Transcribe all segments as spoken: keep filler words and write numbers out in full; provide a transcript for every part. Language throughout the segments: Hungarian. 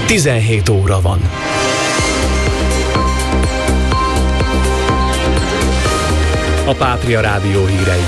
tizenhét óra van. A Pátria Rádió hírei.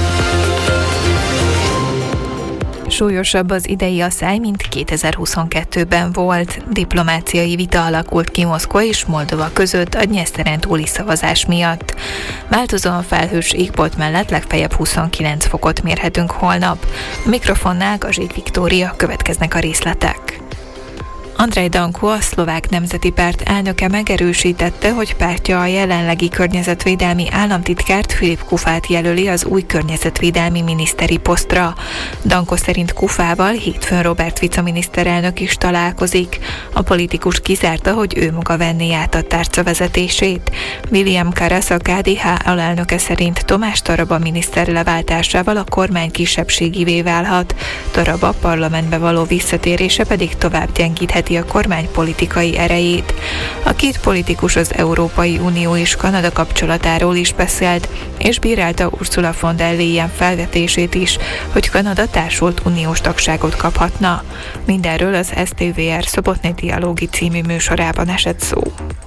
Súlyosabb az idei asszály, mint kétezer-huszonkettőben volt. Diplomáciai vita alakult ki Moszkva és Moldova között a Dnyeszteren túli szavazás miatt. Változóan felhős égbolt mellett legfeljebb huszonkilenc fokot mérhetünk holnap. A mikrofonnál Gazsik Viktória, következnek a részletek. Andrej Danko, a Szlovák Nemzeti Párt elnöke megerősítette, hogy pártja a jelenlegi környezetvédelmi államtitkárt, Filip Kufát jelöli az új környezetvédelmi miniszteri posztra. Danko szerint Kufával hétfőn Robert Fico miniszterelnök is találkozik. A politikus kizárta, hogy ő maga venné át a tárca vezetését. William Karasz, a ká dé há alelnöke szerint Tomás Taraba miniszter leváltásával a kormány kisebbségivé válhat. Taraba parlamentbe való visszatérése pedig tovább gyengítheti a kormány politikai erejét. A két politikus az Európai Unió és Kanada kapcsolatáról is beszélt, és bírálta Ursula von der Leyen felvetését is, hogy Kanada társult uniós tagságot kaphatna. Mindenről az es té vé er Szobotny Dialógi című műsorában esett szó.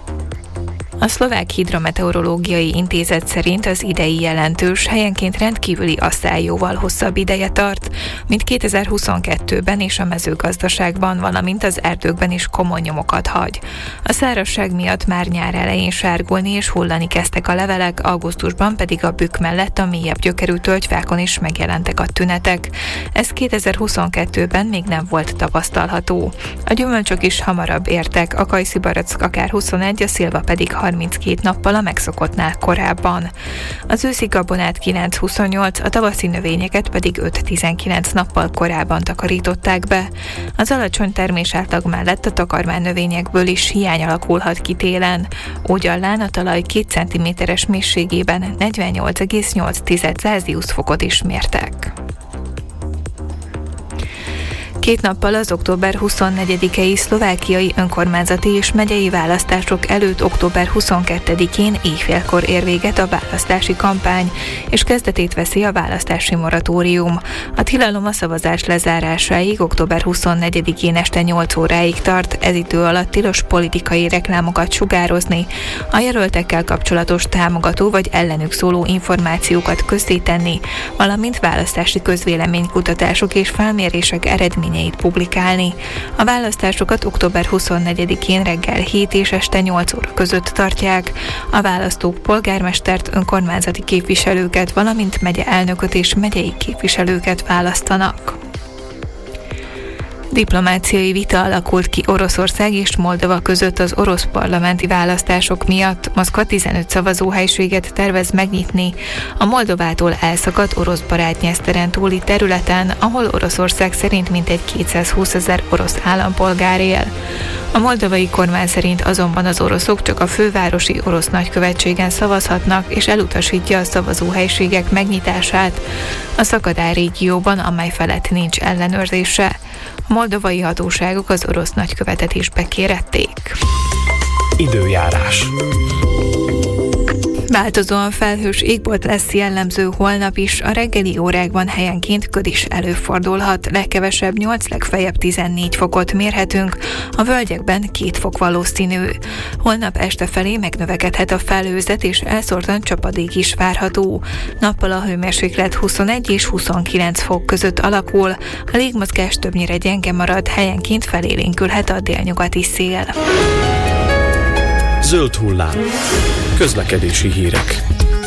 A Szlovák Hidrometeorológiai Intézet szerint az idei jelentős, helyenként rendkívüli asszály jóval hosszabb ideje tart, mint kétezer-huszonkettőben és a mezőgazdaságban, valamint az erdőkben is komoly nyomokat hagy. A szárazság miatt már nyár elején sárgulni és hullani kezdtek a levelek, augusztusban pedig a bükk mellett a mélyebb gyökerű tölgyfákon is megjelentek a tünetek. Ez kétezer-huszonkettőben még nem volt tapasztalható. A gyümölcsök is hamarabb értek, a kajszibarack akár huszonegy, a szilva pedig harminckét nappal a megszokottnál korábban. Az őszi gabonát kilenc-huszonnyolc, a tavaszi növényeket pedig öt-tizenkilenc nappal korábban takarították be. Az alacsony termésátlag mellett a takarmány növényekből is hiány alakulhat ki télen. Ógyallán a talaj két centiméteres mélységében negyvennyolc egész nyolc Celsius fokot is mértek. Két nappal az október huszonnegyedikei szlovákiai önkormányzati és megyei választások előtt október huszonkettedikén éjfélkor ér véget a választási kampány, és kezdetét veszi a választási moratórium. A tilalom a szavazás lezárásáig október huszonnegyedikén este nyolc óráig tart, ez idő alatt tilos politikai reklámokat sugározni, a jelöltekkel kapcsolatos támogató vagy ellenük szóló információkat közzétenni, valamint választási közvéleménykutatások és felmérések eredményeit publikálni. A választásokat október huszonnegyedikén reggel hét és este nyolc óra között tartják. A választók polgármestert, önkormányzati képviselőket, valamint megyeelnököt és megyei képviselőket választanak. Diplomáciai vita alakult ki Oroszország és Moldova között az orosz parlamenti választások miatt. Moszkva tizenöt szavazóhelységet tervez megnyitni a Moldovától elszakadt orosz barát Dnyeszteren túli területen, ahol Oroszország szerint mintegy kétszázhúszezer orosz állampolgár él. A moldovai kormány szerint azonban az oroszok csak a fővárosi orosz nagykövetségen szavazhatnak, és elutasítja a szavazóhelységek megnyitását a Szakadár régióban, amely felett nincs ellenőrzése. A moldovai hatóságok az orosz nagykövetet is bekérették. Időjárás. Változóan felhős égbolt lesz jellemző holnap is, a reggeli órákban helyenként köd is előfordulhat, legkevesebb nyolc, legfeljebb tizennégy fokot mérhetünk, a völgyekben két fok valószínű. Holnap este felé megnövekedhet a felhőzet és elszórtan csapadék is várható. Nappal a hőmérséklet huszonegy és huszonkilenc fok között alakul, a légmozgás többnyire gyenge marad, helyenként felélénkülhet a délnyugati szél. Zöld hullám. Közlekedési hírek.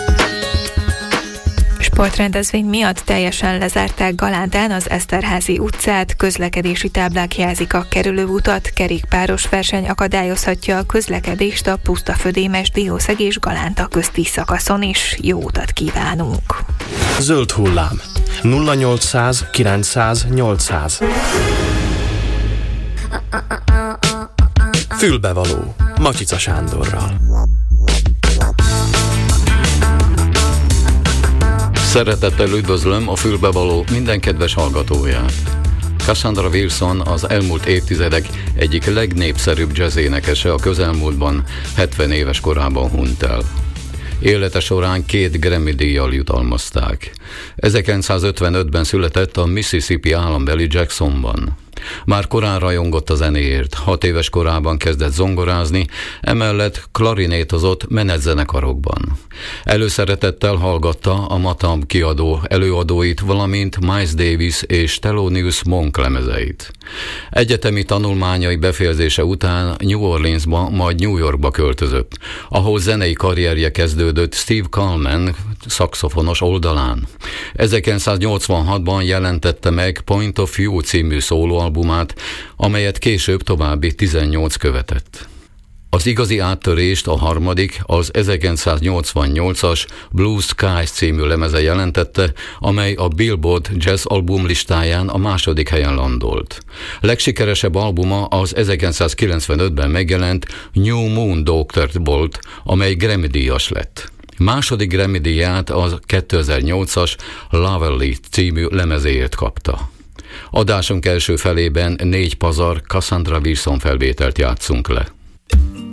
Sportrendezvény miatt teljesen lezárták Galántán az Eszterházy utcát, közlekedési táblák jelzik a kerülőutat, kerékpáros verseny akadályozhatja a közlekedést a Pusztafödémes Diószeg és Galánta közti szakaszon is. Jó utat kívánunk! Zöld hullám. nulla nyolcszáz kilencszáz nyolcszáz. Fülbevaló. Macsica Sándorral. Szeretettel üdvözlöm a Fülbevaló minden kedves hallgatóját. Cassandra Wilson az elmúlt évtizedek egyik legnépszerűbb jazzénekese, a közelmúltban hetven éves korában hunyt el. Élete során két Grammy-díjjal jutalmazták. ezerkilencszázötvenötben született a Mississippi állambeli Jacksonban. Már korán rajongott a zenéért, hat éves korában kezdett zongorázni, emellett klarinétozott menetzenekarokban. Előszeretettel hallgatta a Matam kiadó előadóit, valamint Miles Davis és Thelonious Monk lemezeit. Egyetemi tanulmányai befejezése után New Orleansba, majd New Yorkba költözött, ahol zenei karrierje kezdődött Steve Coleman szaxofonos oldalán. ezerkilencszáznyolcvanhatban jelentette meg Point of View című szólóalbumát, amelyet később további tizennyolc követett. Az igazi áttörést a harmadik, az ezerkilencszáznyolcvannyolcas Blue Skies című lemeze jelentette, amely a Billboard Jazz album listáján a második helyen landolt. Legsikeresebb albuma az ezerkilencszázkilencvenötben megjelent New Moon Doctor volt, amely Grammy-díjas lett. Második Grammy-díját a kétezer-nyolcas Lovely című lemezéért kapta. Adásunk első felében négy pazar Cassandra Wilson felvételt játszunk le.